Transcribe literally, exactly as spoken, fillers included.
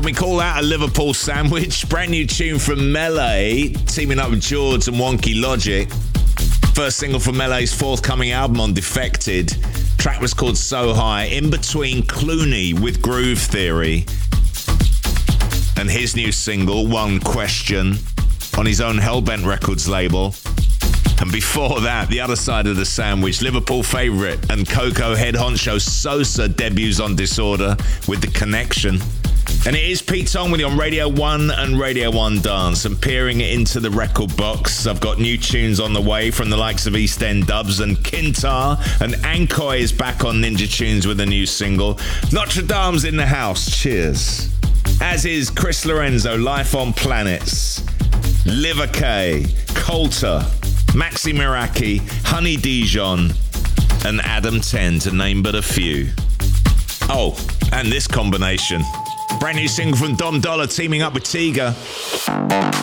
Can we call that a Liverpool sandwich? Brand new tune from Melee, teaming up with George and Wonky Logic. First single from Melee's forthcoming album on Defected. Track was called So High, in between Clooney with Groove Theory and his new single, One Question, on his own Hellbent Records label. And before that, the other side of the sandwich, Liverpool favourite and Coco head honcho Sosa debuts on Disorder with The Connection. And it is Pete Tong with you on Radio one and Radio one Dance. And peering into the record box, I've got new tunes on the way from the likes of East End Dubs and Kintar. And Ankoy is back on Ninja Tunes with a new single. Notre Dame's in the house. Cheers. As is Chris Lorenzo, Life on Planets. Liver K, Coulter, Maxi Meraki, Honey Dijon, and Adam ten, to name but a few. Oh, and this combination. Brand new single from Dom Dollar teaming up with Tiga.